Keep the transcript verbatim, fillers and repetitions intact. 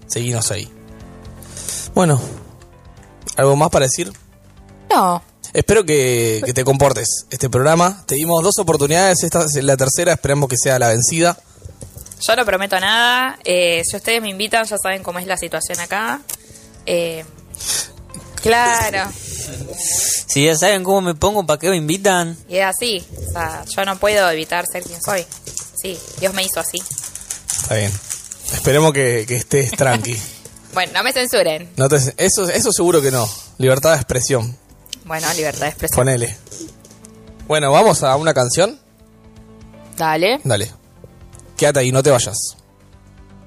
Seguinos ahí. Bueno, ¿algo más para decir? No. Espero que, que te comportes este programa. Te dimos dos oportunidades, esta es la tercera, esperemos que sea la vencida. Yo no prometo nada. Eh, si ustedes me invitan, ya saben cómo es la situación acá. Eh, claro. Si ya saben cómo me pongo, ¿para qué me invitan? Y es así. O sea, yo no puedo evitar ser quien soy. Sí, Dios me hizo así. Está bien. Esperemos que, que estés tranqui. Bueno, no me censuren. No te, eso, eso seguro que no. Libertad de expresión. Bueno, libertad de expresión. Ponele. Bueno, ¿vamos a una canción? Dale. Dale. Quédate ahí, no te vayas.